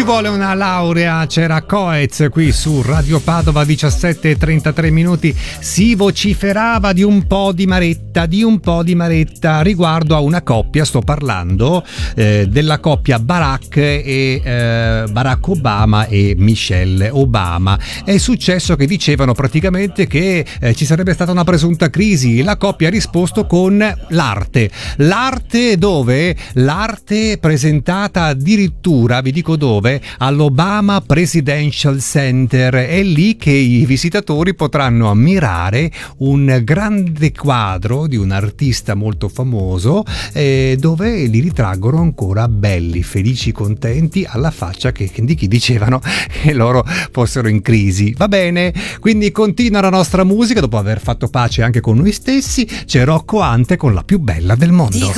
vuole una laurea, c'era Coez qui su Radio Padova, 17:33 minuti. Si vociferava di un po' di maretta riguardo a una coppia. Sto parlando della coppia Barack Obama e Michelle Obama. È successo che dicevano praticamente che ci sarebbe stata una presunta crisi. La coppia ha risposto con l'arte dove l'arte presentata addirittura, vi dico dove, all'Obama Presidential Center. È lì che i visitatori potranno ammirare un grande quadro di un artista molto famoso dove li ritraggono ancora belli, felici, contenti, alla faccia di chi dicevano che loro fossero in crisi. Va bene, quindi continua la nostra musica dopo aver fatto pace anche con noi stessi. C'è Rocco Ante con La più bella del mondo.